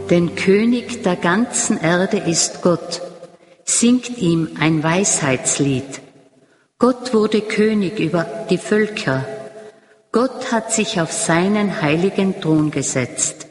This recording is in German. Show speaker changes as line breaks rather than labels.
Denn König der ganzen Erde ist Gott. Singt ihm ein Weisheitslied. Gott wurde König über die Völker. Gott hat sich auf seinen heiligen Thron gesetzt.